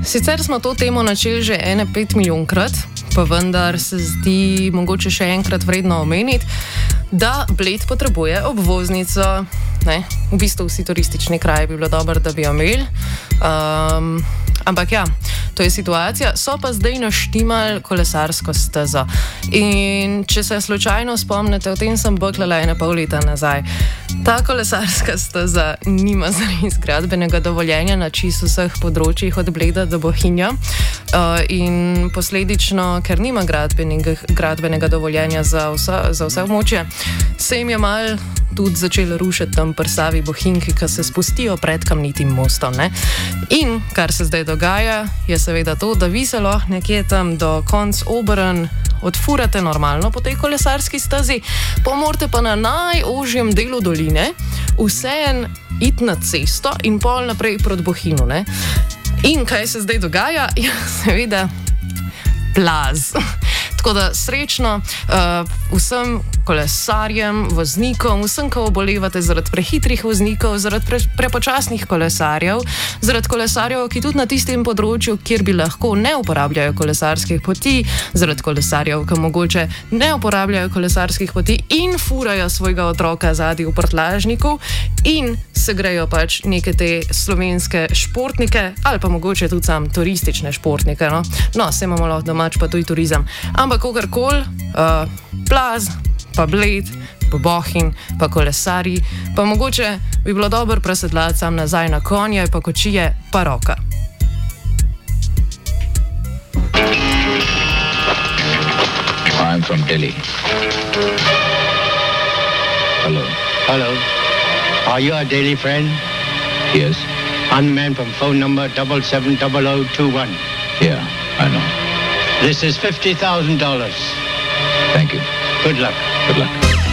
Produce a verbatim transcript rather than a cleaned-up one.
Sicer smo to temo načeli že ene pet milijonkrat, pa vendar se zdi mogoče še enkrat vredno omeniti, da Bled potrebuje obvoznico. Ne? V bistvu vsi turistični kraji bi bilo dobro, da bi jo imeli. Um, ampak ja, to je situacija. So pa zdaj naštimali kolesarsko stezo. In če se slučajno spomnite, o tem sem boklala ene pol leta nazaj. Ta kolesarska steza nima zares gradbenega dovoljenja na čisto vseh področjih od Bleda do Bohinja. Uh, in posledično, ker nima gradbenega, gradbenega dovoljenja za vse, za vse območje, se jim je mal tudi začelo rušiti tam prsavi bohinjki, ki se spustijo pred Kamnitim mostom. Ne? In kar se zdaj dogaja, je seveda to, da vi se lahko nekje tam do konc Obrn odfurate normalno po tej kolesarski stezi, pa morate pa na najožjem delu doline vseeno iti na cesto in pol naprej proti Bohinju. Ne? In kaj se zdaj dogaja? Ja, seveda plaz. Tako da srečno uh, vsem kolesarjem, voznikom, vsem, ko obolevate zaradi prehitrih voznikov, zaradi pre, prepočasnih kolesarjev, zaradi kolesarjev, ki tudi na tistem področju, kjer bi lahko ne uporabljajo kolesarskih poti, zaradi kolesarjev, ki mogoče ne uporabljajo kolesarskih poti in furajo svojega otroka zadaj v prtljažniku in se grejo pač neke te slovenske športnike ali pa mogoče tudi sam turistične športnike. No, no se imamo lahko domač pa tudi turizem. Ampak kakorkoli, uh, plaz, pa Bled, pa Bohinj, pa kolesari, pa mogoče bi bilo dobro presedlati sam nazaj na konje, pa kočije, pa roka. I'm from Delhi. Hello. Hello. Are you a Delhi friend? Yes. I'm a man from phone number double seven double oh two one. Yeah, I know. This is fifty thousand dollars. Thank you. Good luck. Good luck.